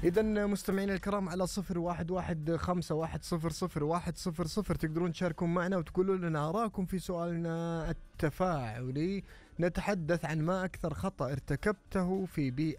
إذا مستمعينا الكرام على 0115100100 تقدرون تشاركون معنا وتقولوا لنا آراءكم في سؤالنا التفاعلي. نتحدث عن ما أكثر خطأ ارتكبته في بيئة